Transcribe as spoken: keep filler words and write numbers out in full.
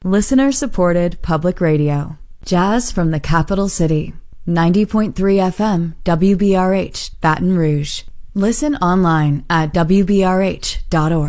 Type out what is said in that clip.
Listener-supported public radio. Jazz from the capital city. ninety point three F M, W B R H, Baton Rouge. Listen online at W B R H dot org.